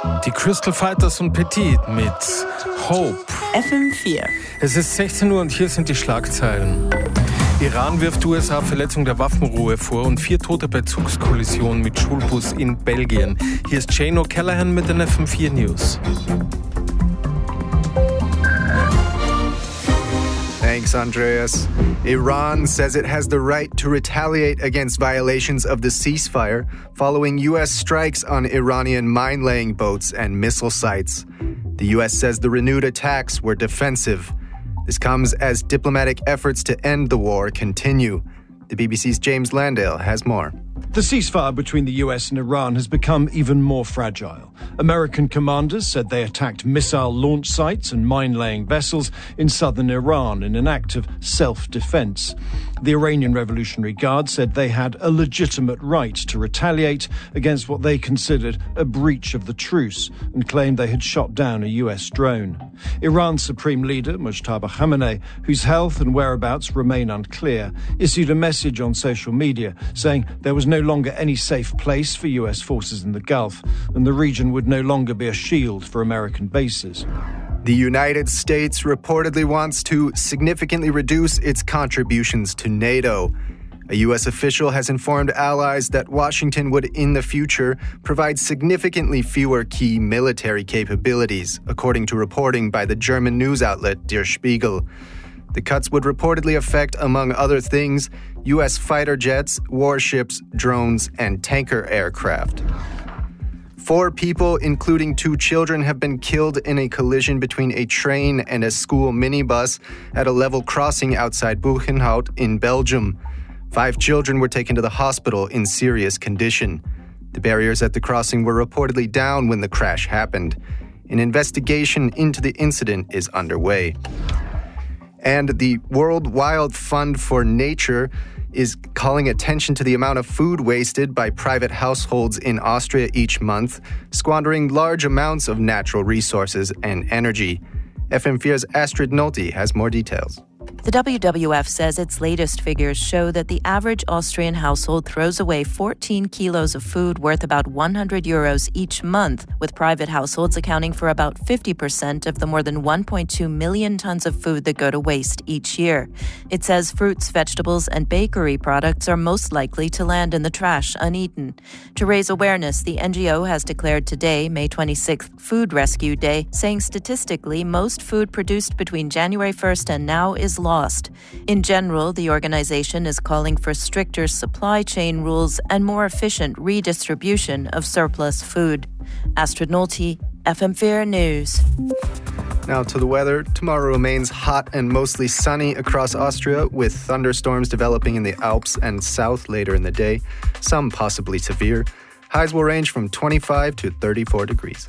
Die Crystal Fighters und Petit mit Hope. FM4. Es ist 16 Uhr und hier sind die Schlagzeilen. Iran wirft USA Verletzung der Waffenruhe vor und 4 Tote bei Zugskollision mit Schulbus in Belgien. Hier ist Jane O'Callaghan mit den FM4 News. Thanks, Andreas. Iran says it has the right to retaliate against violations of the ceasefire following U.S. strikes on Iranian mine-laying boats and missile sites. The U.S. says the renewed attacks were defensive. This comes as diplomatic efforts to end the war continue. The BBC's James Landale has more. The ceasefire between the US and Iran has become even more fragile. American commanders said they attacked missile launch sites and mine-laying vessels in southern Iran in an act of self-defense. The Iranian Revolutionary Guard said they had a legitimate right to retaliate against what they considered a breach of the truce and claimed they had shot down a US drone. Iran's supreme leader, Mujtaba Khamenei, whose health and whereabouts remain unclear, issued a message on social media saying there was no longer any safe place for US forces in the Gulf, and the region would no longer be a shield for American bases. The United States reportedly wants to significantly reduce its contributions to NATO. A U.S. official has informed allies that Washington would, in the future, provide significantly fewer key military capabilities, according to reporting by the German news outlet Der Spiegel. The cuts would reportedly affect, among other things, U.S. fighter jets, warships, drones, and tanker aircraft. 4 people, including 2 children, have been killed in a collision between a train and a school minibus at a level crossing outside Buchenhout in Belgium. 5 children were taken to the hospital in serious condition. The barriers at the crossing were reportedly down when the crash happened. An investigation into the incident is underway. And the World Wild Fund for Nature is calling attention to the amount of food wasted by private households in Austria each month, squandering large amounts of natural resources and energy. FM4's Astrid Nolte has more details. The WWF says its latest figures show that the average Austrian household throws away 14 kilos of food worth about €100 each month, with private households accounting for about 50% of the more than 1.2 million tons of food that go to waste each year. It says fruits, vegetables, and bakery products are most likely to land in the trash uneaten. To raise awareness, the NGO has declared today, May 26th, Food Rescue Day, saying statistically most food produced between January 1st and now is lost. In general, the organization is calling for stricter supply chain rules and more efficient redistribution of surplus food. Astrid Nolte, FM4 News. Now to the weather. Tomorrow remains hot and mostly sunny across Austria, with thunderstorms developing in the Alps and south later in the day, some possibly severe. Highs will range from 25 to 34 degrees.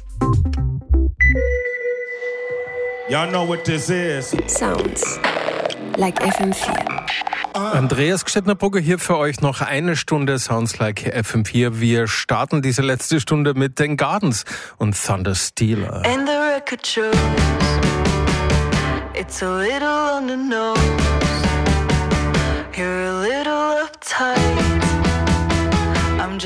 Y'all know what this is. Sounds like FM4. Andreas Gstettner-Brugger hier für euch noch eine Stunde Sounds like FM4. Wir starten diese letzte Stunde mit den Gardens und Thunder Stealer. And the record shows it's a little on the nose. You're a little